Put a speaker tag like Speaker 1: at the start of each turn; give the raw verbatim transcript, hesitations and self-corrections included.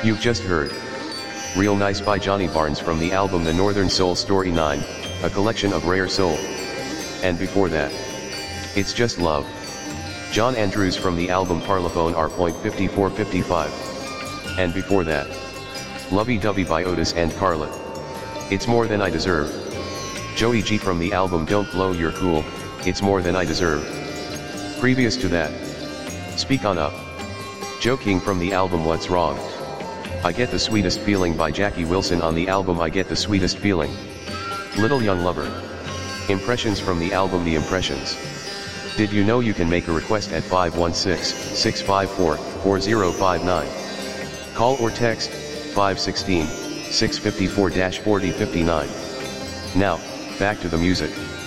Speaker 1: You've just heard Real Nice by Johnny Barnes from the album The Northern Soul Story nine, a collection of rare soul. And before that, It's Just Love, John Andrews from the album Parlophone R fifty-four fifty-five. And before that, Lovey Dovey by Otis and Carla, It's More Than I Deserve. Joey G from the album Don't Blow Your Cool, It's More Than I Deserve. Previous to that, Speak On Up, Joe King from the album What's Wrong. I Get the Sweetest Feeling by Jackie Wilson on the album I Get the Sweetest Feeling. Little Young Lover. Impressions from the album The Impressions. Did you know you can make a request at five one six, six five four, four zero five nine? Call or text five one six, six five four, four zero five nine. Now, back to the music.